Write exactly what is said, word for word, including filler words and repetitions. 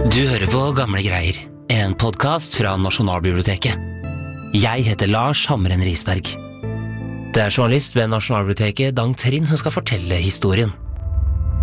Du hører på Gamle Greier, en podcast fra Nasjonalbiblioteket. Jeg heter Lars Hammeren Risberg. Det er journalist ved Nasjonalbiblioteket, Dang Trin, som skal fortelle historien.